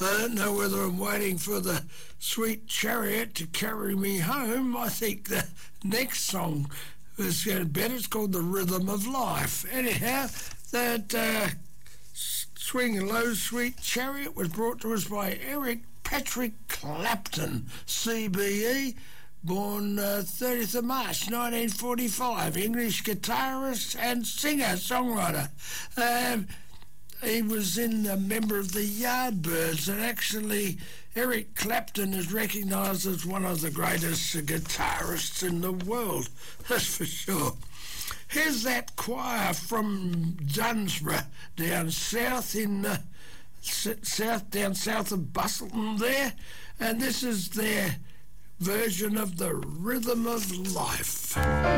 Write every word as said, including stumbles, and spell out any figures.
I don't know whether I'm waiting for the Sweet Chariot to carry me home. I think the next song is going to be better. It's called The Rhythm of Life. Anyhow, that uh, Swing Low Sweet Chariot was brought to us by Eric Patrick Clapton, C B E, born uh, thirtieth of March nineteen forty-five, English guitarist and singer-songwriter. Um, he was in a member of the Yardbirds, and actually Eric Clapton is recognised as one of the greatest guitarists in the world, that's for sure. Here's that choir from Dunsborough, down south in uh, south down south of Bustleton there, and this is their version of The Rhythm of Life.